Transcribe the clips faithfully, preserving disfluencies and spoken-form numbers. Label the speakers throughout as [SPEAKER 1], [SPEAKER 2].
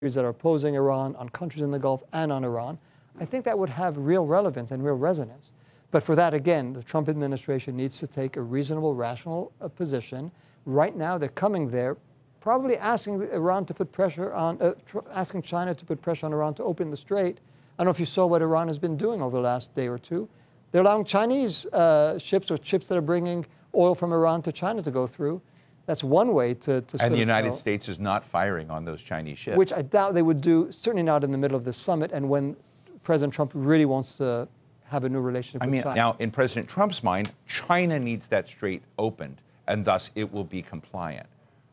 [SPEAKER 1] that are opposing Iran, on countries in the Gulf, and on Iran, I think that would have real relevance and real resonance. But for that, again, the Trump administration needs to take a reasonable, rational uh, position. Right now, they're coming there, probably asking Iran to put pressure on, uh, tr- asking China to put pressure on Iran to open the strait. I don't know if you saw what Iran has been doing over the last day or two. They're allowing Chinese uh, ships or ships that are bringing oil from Iran to China to go through. That's one way to, to
[SPEAKER 2] And the United
[SPEAKER 1] tell,
[SPEAKER 2] States is not firing on those Chinese ships.
[SPEAKER 1] which I doubt they would do, certainly not in the middle of the summit and when President Trump really wants to have a new relationship
[SPEAKER 2] I
[SPEAKER 1] with
[SPEAKER 2] mean,
[SPEAKER 1] China.
[SPEAKER 2] now, in President Trump's mind, China needs that strait opened, and thus it will be compliant.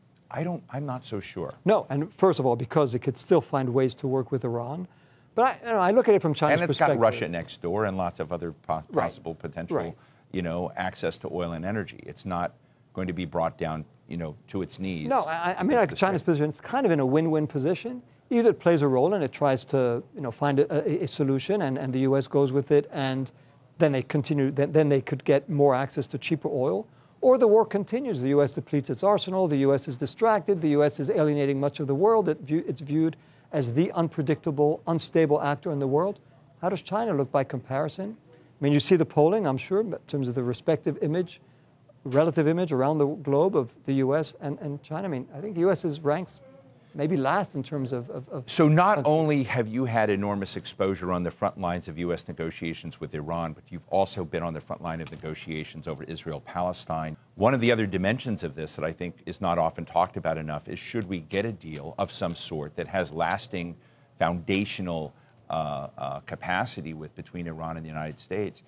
[SPEAKER 2] I don't, I'm not so sure.
[SPEAKER 1] No, and first of all, because it could still find ways to work with Iran. But I, you know, I look at it from China's
[SPEAKER 2] And it's
[SPEAKER 1] perspective.
[SPEAKER 2] got Russia next door and lots of other po-
[SPEAKER 1] Right.
[SPEAKER 2] possible potential,
[SPEAKER 1] Right.
[SPEAKER 2] you know, access to oil and energy. It's not going to be brought down, you know, to its knees.
[SPEAKER 1] No, I, I mean, like China's position, it's kind of in a win-win position. Either it plays a role and it tries to, you know, find a, a, a solution, and, and the U S goes with it, and then they continue. Then, then they could get more access to cheaper oil, or the war continues. The U S depletes its arsenal. The U S is distracted. The U S is alienating much of the world. It view, it's viewed as the unpredictable, unstable actor in the world. How does China look by comparison? I mean, you see the polling, I'm sure, in terms of the respective image, relative image around the globe of the U S and, and China. I mean, I think the U S is ranks maybe last in terms of... of, of
[SPEAKER 2] So not only have you had enormous exposure on the front lines of U S negotiations with Iran, but you've also been on the front line of negotiations over Israel-Palestine. One of the other dimensions of this that I think is not often talked about enough is, should we get a deal of some sort that has lasting foundational uh, uh, capacity with between Iran and the United States,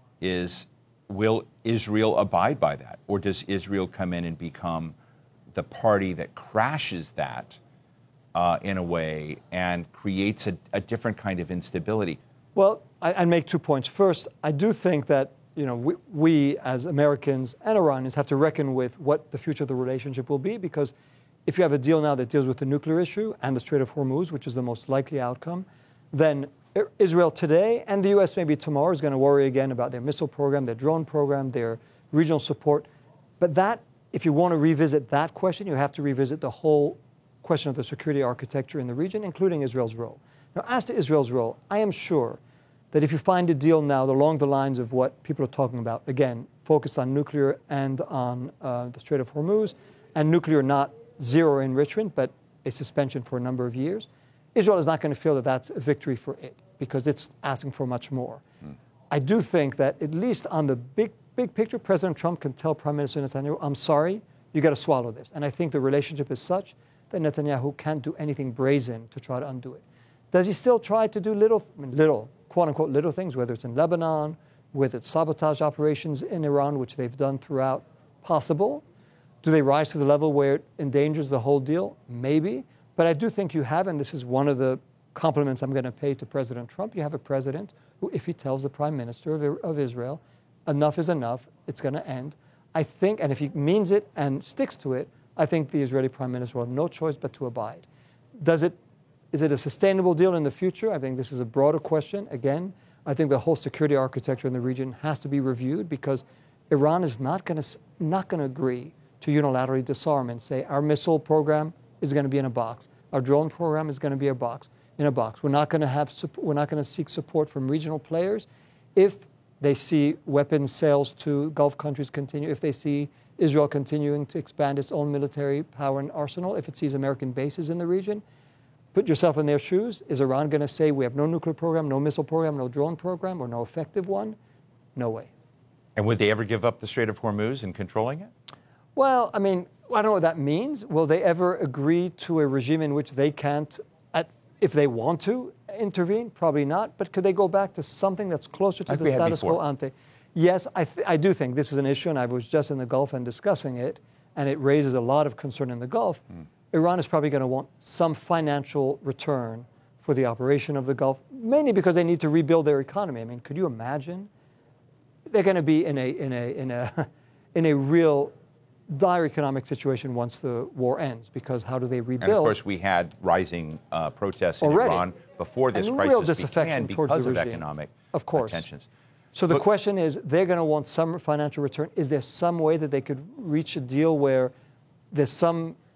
[SPEAKER 2] is will Israel abide by that? Or does Israel come in and become the party that crashes that Uh, in a way, and creates a, a different kind of instability?
[SPEAKER 1] Well, I, I'd make two points. First, I do think that, you know, we, we as Americans and Iranians have to reckon with what the future of the relationship will be, because if you have a deal now that deals with the nuclear issue and the Strait of Hormuz, which is the most likely outcome, then Israel today and the U S maybe tomorrow is going to worry again about their missile program, their drone program, their regional support. But that, if you want to revisit that question, you have to revisit the whole question of the security architecture in the region, including Israel's role. Now, as to Israel's role, I am sure that if you find a deal now along the lines of what people are talking about, again, focused on nuclear and on uh, the Strait of Hormuz, and nuclear not zero enrichment, but a suspension for a number of years, Israel is not going to feel that that's a victory for it, because it's asking for much more. Mm. I do think that at least on the big, big picture, President Trump can tell Prime Minister Netanyahu, I'm sorry, you got to swallow this. And I think the relationship is such that Netanyahu can't do anything brazen to try to undo it. Does he still try to do little, I mean, little, quote-unquote, little things, whether it's in Lebanon, whether it's sabotage operations in Iran, which they've done throughout? Possible. Do they rise to the level where it endangers the whole deal? Maybe. But I do think you have, and this is one of the compliments I'm going to pay to President Trump, you have a president who, if he tells the Prime Minister of, of Israel, enough is enough, it's going to end, I think, and if he means it and sticks to it, I think the Israeli Prime Minister will have no choice but to abide. Does it, is it a sustainable deal in the future? I think this is a broader question. Again, I think the whole security architecture in the region has to be reviewed, because Iran is not going to not going to agree to unilaterally disarm and say our missile program is going to be in a box, our drone program is going to be a box in a box. We're not going to have we're not going to seek support from regional players if they see weapons sales to Gulf countries continue, if they see Israel continuing to expand its own military power and arsenal, if it sees American bases in the region. Put yourself in their shoes. Is Iran going to say we have no nuclear program, no missile program, no drone program, or no effective one? No way.
[SPEAKER 2] And would they ever give up the Strait of Hormuz and controlling it?
[SPEAKER 1] Well, I mean, I don't know what that means. Will they ever agree to a regime in which they can't, at, if they want to, intervene? Probably not. But could they go back to something that's closer to
[SPEAKER 2] Like
[SPEAKER 1] the
[SPEAKER 2] we had
[SPEAKER 1] status
[SPEAKER 2] before.
[SPEAKER 1] quo ante? Yes, I, th- I do think this is an issue, and I was just in the Gulf and discussing it, and it raises a lot of concern in the Gulf. Mm. Iran is probably going to want some financial return for the operation of the Gulf, mainly because they need to rebuild their economy. I mean, could you imagine? They're going to be in a in a in a in a real dire economic situation once the war ends, because how do they rebuild?
[SPEAKER 2] And of course, we had rising uh, protests in
[SPEAKER 1] Already.
[SPEAKER 2] Iran before this
[SPEAKER 1] and
[SPEAKER 2] crisis
[SPEAKER 1] real
[SPEAKER 2] began
[SPEAKER 1] disaffection
[SPEAKER 2] because
[SPEAKER 1] towards the
[SPEAKER 2] of
[SPEAKER 1] regime.
[SPEAKER 2] economic
[SPEAKER 1] of course.
[SPEAKER 2] tensions.
[SPEAKER 1] So the
[SPEAKER 2] But,
[SPEAKER 1] question is, they're going to want some financial return. Is there some way that they could reach a deal where there's some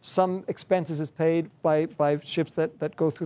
[SPEAKER 1] Some expenses is paid by, by ships that, that go through